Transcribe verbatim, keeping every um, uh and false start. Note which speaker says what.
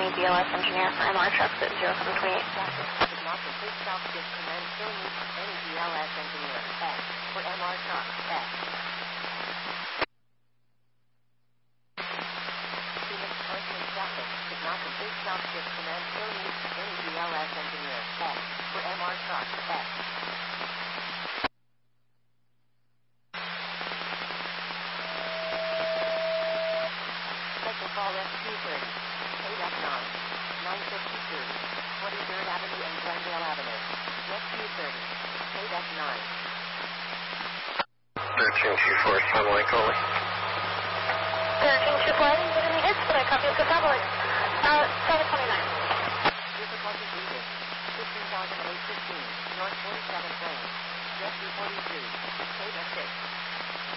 Speaker 1: any B L S engineer for M R trucks at zero seven twenty-eight.
Speaker 2: Did not complete south shift command still needs any B L S engineer. X for M R truck. X. Phoenix Parkland traffic did not complete south shift command still needs any B L S engineer. X for M R truck. X. Call S two thirty, K F nine, nine fifty-two, twenty-third Avenue and Glendale Avenue, S two thirty, K F nine.
Speaker 3: thirteen two four, satellite calling.
Speaker 1: thirteen two four, I didn't get any hits, but I copied the satellite. Uh, seven twenty-nine.
Speaker 2: Difficulty breathing, fifteen thousand eight fifteen, North forty-seventh Lane, S two forty-three, K F six.